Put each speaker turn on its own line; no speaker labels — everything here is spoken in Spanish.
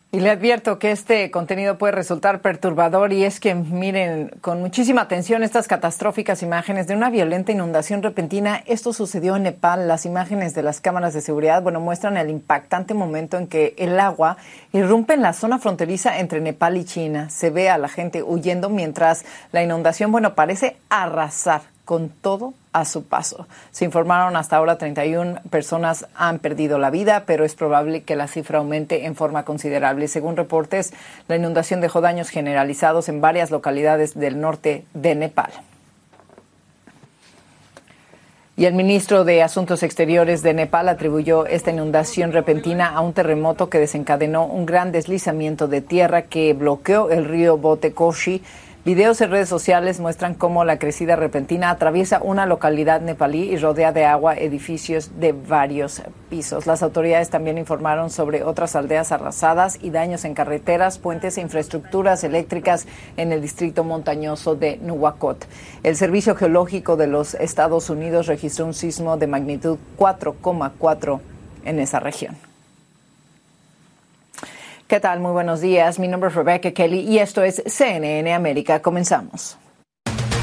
Y le advierto que este contenido puede resultar perturbador y es que miren con muchísima atención estas catastróficas imágenes de una violenta inundación repentina. Esto sucedió en Nepal. Las imágenes de las cámaras de seguridad, muestran el impactante momento en que el agua irrumpe en la zona fronteriza entre Nepal y China. Se ve a la gente huyendo mientras la inundación, parece arrasar con todo a su paso. Se informaron hasta ahora 31 personas han perdido la vida, pero es probable que la cifra aumente en forma considerable. Según reportes, la inundación dejó daños generalizados en varias localidades del norte de Nepal. Y el ministro de Asuntos Exteriores de Nepal atribuyó esta inundación repentina a un terremoto que desencadenó un gran deslizamiento de tierra que bloqueó el río Botekoshi. Videos en redes sociales muestran cómo la crecida repentina atraviesa una localidad nepalí y rodea de agua edificios de varios pisos. Las autoridades también informaron sobre otras aldeas arrasadas y daños en carreteras, puentes e infraestructuras eléctricas en el distrito montañoso de Nuwakot. El Servicio Geológico de los Estados Unidos registró un sismo de magnitud 4,4 en esa región. ¿Qué tal? Muy buenos días. Mi nombre es Rebecca Kelly y esto es CNN América. Comenzamos.